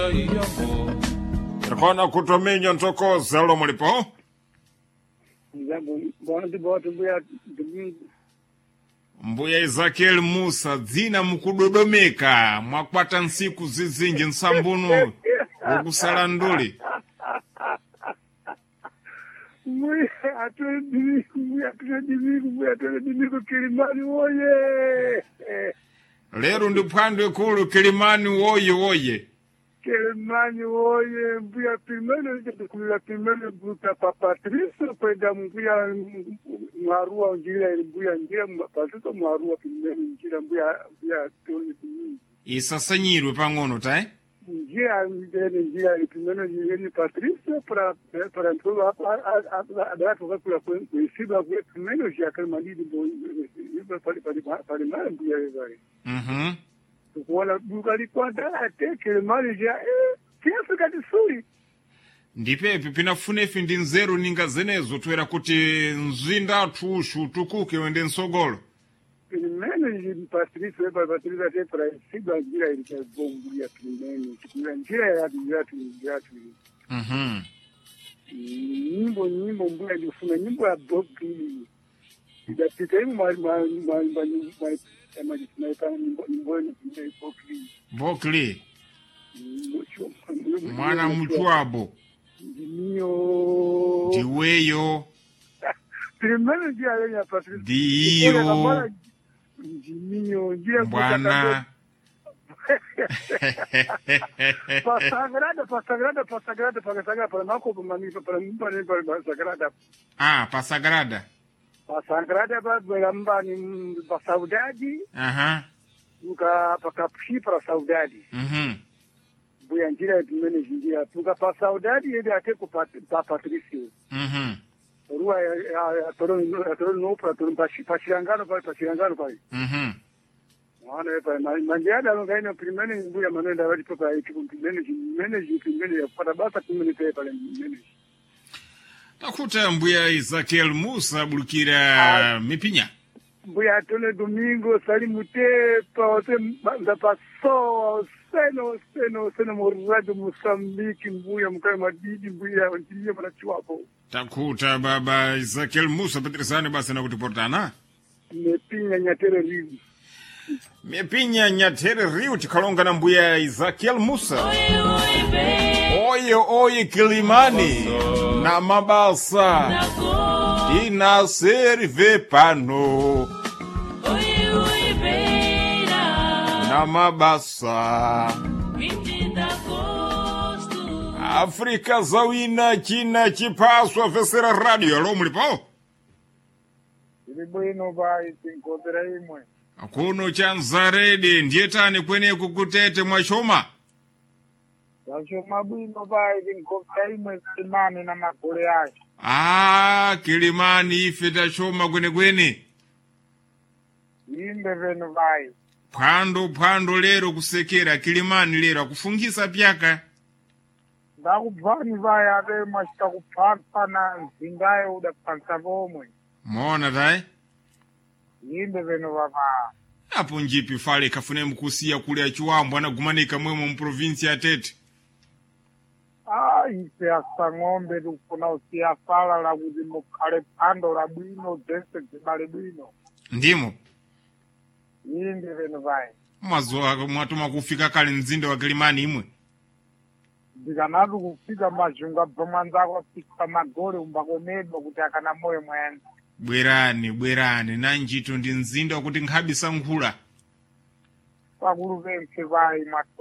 Kona kutomenya ntokoza lo mulipo? Mbuya Ezekiel Musa dzina mukudodomeka mwakwata nsiku zizinji nsambunu ukusala nduli. Mbuya atulediku Kilimani woye. Lero ndiphandwe kulu Kilimani woye. Kilimani woye mbuya primero bruta pa Patricio kwenda mbuya mwarua njira mbuya Patricio mwarua primero njira mbuya toni. Isasanyirwe pang'ono tai? Njira primero njira Patricio para todo abraço vai por conhecido primero já Kilimani para mais mbuya vai. Wala bukali kwanda ate Kilimani ja Afrika do Sul. Ndipepi pinafunefi ndi nzeru ninga zenezo twera kuti nzinda tushu tukuke wende nsogolo. Primeno ni Patricio ate para siga njira ile bombu ya primeno. Njira ya gratu. Nyimbo mbuya ndifuna nyimbo ya Bobby. Idapita Bokli. Mwana mchwabo. Diweyo. Primero dia ya Patricio. Dio. Bwana. Pasagrada, para mako para Ah, Pasagrada. Pasagrada ba ni pa saudade. Nunca para saudade. Buya njira primero njira tuka pa saudade ele até com pa Patricio. Rua atoro no para todo pa Chirangano pai. Mwana pai mandiada no gaino primero buya manenda wadi pa tipo primero ya para basa primero pale manage. Takuta mbuya Ezekiel Musa bulukira mipinya. Mbuya tole domingo salimu te pa da passo seno morado Moçambique mbuya mkai madidi mbuya ndiye para chuapo. Takuta baba Ezekiel Musa petrisane basi na kutiportana. Mepinya nyatere riu tikalonga na mbuya Ezekiel Musa. Oye Kilimani na mabasa ina serve pano na mabasa Afrika zawina china chipaswa vesera radio alo mulipo Ilibwino bai tinkotra imwe akuno chanzarede ndietane kwene kukutete mwashoma Washoma bwino bai tinkotra imwe Kilimani na makole yake Kilimani ife tashoma kwene Imbe venu bai Phwando lero kusekera Kilimani lero kufungisa pyaka Ndakubvani bai ate mashita kupaka na nzindayo udapansa bomwe Mona dai Imbe venu baba Apo njipi fale kafune mkusia kule achiwambu anagumanika mwemo mprovinsi ya Tete Ife asa ng'ombe tukuna usia fala la kuzimo kare pando la bwino dese zibale bwino Ndimo Imbe venu bai Mazoa mwatuma kufika kale nzinde wa Kilimani imwe Ndikanatu kufika majunga bhamanzako fika magore umbakomedwa kuti akana moyo mwene Bwerani na njito ndi nzinda kuti nkhabisa nkhula Pakulu vense bai matu